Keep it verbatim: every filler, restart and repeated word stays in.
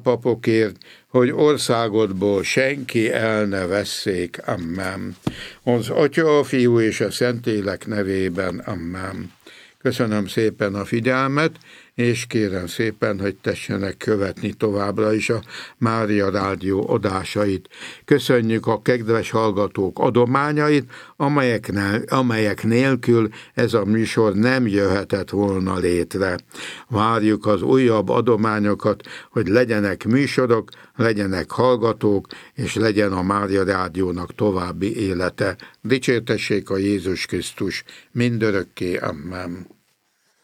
papokért, hogy országodból senki el ne vesszék. Amen. Az Atya, a Fiú és a Szentlélek nevében. Amen. Köszönöm szépen a figyelmet, és kérem szépen, hogy tessenek követni továbbra is a Mária Rádió adásait. Köszönjük a kedves hallgatók adományait, amelyek, ne, amelyek nélkül ez a műsor nem jöhetett volna létre. Várjuk az újabb adományokat, hogy legyenek műsorok, legyenek hallgatók, és legyen a Mária Rádiónak további élete. Dicsértessék a Jézus Krisztus mindörökké. Amen.